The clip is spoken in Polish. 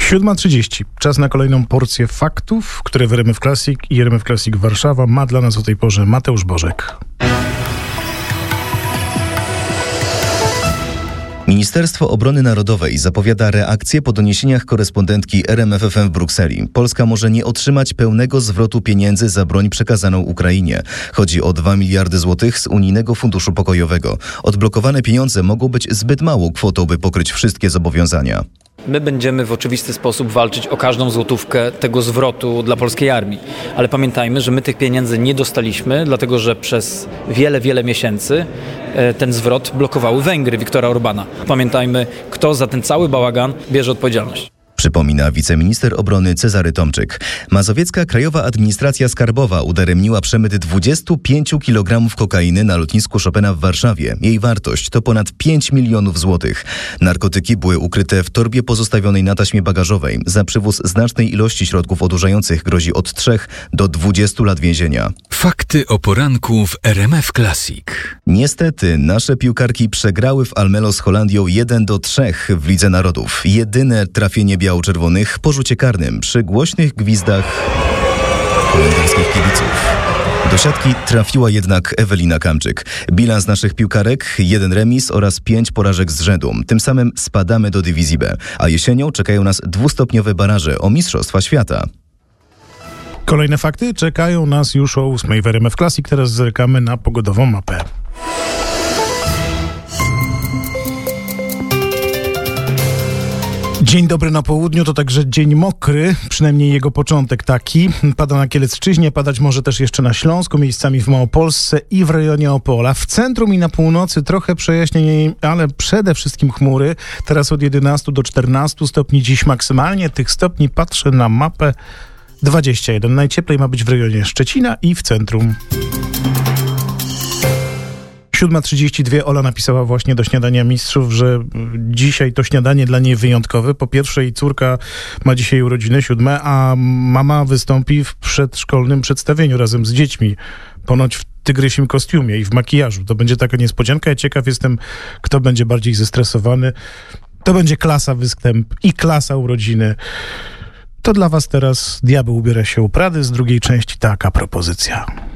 7:30. Czas na kolejną porcję faktów, które w RMF Classic i RMF Classic Warszawa ma dla nas o tej porze Mateusz Bożek. Ministerstwo Obrony Narodowej zapowiada reakcję po doniesieniach korespondentki RMFFM w Brukseli. Polska może nie otrzymać pełnego zwrotu pieniędzy za broń przekazaną Ukrainie. Chodzi o 2 miliardy złotych z Unijnego Funduszu Pokojowego. Odblokowane pieniądze mogą być zbyt małą kwotą, by pokryć wszystkie zobowiązania. My będziemy w oczywisty sposób walczyć o każdą złotówkę tego zwrotu dla polskiej armii. Ale pamiętajmy, że my tych pieniędzy nie dostaliśmy, dlatego że przez wiele miesięcy ten zwrot blokowały Węgry Viktora Orbána. Pamiętajmy, kto za ten cały bałagan bierze odpowiedzialność. Przypomina wiceminister obrony Cezary Tomczyk. Mazowiecka Krajowa Administracja Skarbowa udaremniła przemyt 25 kg kokainy na lotnisku Chopina w Warszawie. Jej wartość to ponad 5 milionów złotych. Narkotyki były ukryte w torbie pozostawionej na taśmie bagażowej. Za przywóz znacznej ilości środków odurzających grozi od 3 do 20 lat więzienia. Fakty o poranku w RMF Classic. Niestety nasze piłkarki przegrały w Almelo z Holandią 1-3 w Lidze Narodów. Jedyne trafienie biało-czerwonych po rzucie karnym przy głośnych gwizdach holenderskich kibiców. Do siatki trafiła jednak Ewelina Kamczyk. Bilans naszych piłkarek: 1 remis oraz 5 porażek z rzędu. Tym samym spadamy do dywizji B, a jesienią czekają nas 2-stopniowe baraże o Mistrzostwa Świata. Kolejne fakty czekają nas już o 8:00 w RMF Classic. Teraz zerkamy na pogodową mapę. Dzień dobry na południu, to także dzień mokry, przynajmniej jego początek taki. Pada na Kielecczyźnie, padać może też jeszcze na Śląsku, miejscami w Małopolsce i w rejonie Opola. W centrum i na północy trochę przejaśnień, ale przede wszystkim chmury. Teraz od 11 do 14 stopni dziś maksymalnie. Tych stopni patrzę na mapę 21. Najcieplej ma być w rejonie Szczecina i w centrum. 7:32. Ola napisała właśnie do Śniadania Mistrzów, że dzisiaj to śniadanie dla niej wyjątkowe. Po pierwsze, jej córka ma dzisiaj urodziny 7, a mama wystąpi w przedszkolnym przedstawieniu razem z dziećmi. Ponoć w tygrysim kostiumie i w makijażu. To będzie taka niespodzianka. Ja ciekaw jestem, kto będzie bardziej zestresowany. To będzie klasa występ i klasa urodziny. To dla was teraz Diabeł ubiera się u Prady. Z drugiej części taka propozycja.